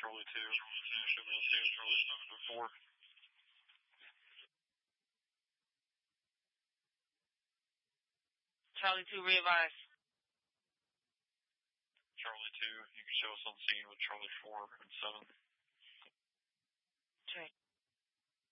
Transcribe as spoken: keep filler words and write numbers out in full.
Charlie two, show me on scene, Charlie seven oh four. Charlie two, re-advise. Charlie two, you can show us on scene with Charlie four and seven.